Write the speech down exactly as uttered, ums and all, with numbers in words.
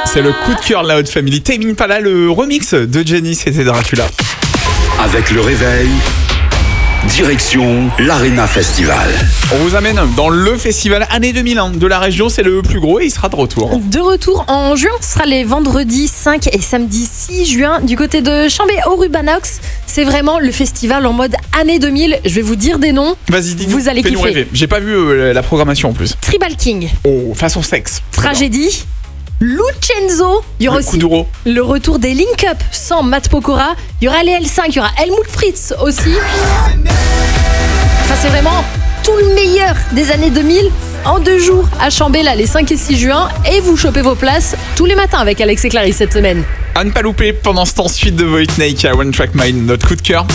C'est le coup de cœur de la Haute Family. Tame Impala, le remix de Jenny, c'était Dracula. Avec le réveil, direction l'Arena Festival. On vous amène dans le festival année deux mille un de la région. C'est le plus gros et il sera de retour. De retour en juin, ce sera les vendredis cinq et samedi six juin du côté de Chambé au Rubanox. C'est vraiment le festival en mode année deux mille. Je vais vous dire des noms. Vas-y, dis-nous. Vous allez Fais-nous kiffer. rêver. J'ai pas vu euh, la programmation en plus. Tribal King, Oh, façon sexe. Tragédie, Lucenzo. Il y aura Le aussi Kuduro. le retour des Link Up sans Matt Pokora. Il y aura les L cinq, il y aura Helmut Fritz aussi. Enfin, c'est vraiment tout le meilleur des années deux mille en deux jours à Chambé, là, les cinq et six juin. Et vous chopez vos places tous les matins avec Alex et Clarisse cette semaine. À ne pas louper pendant ce temps, suite de Void Snake à One Track Mind, notre coup de cœur.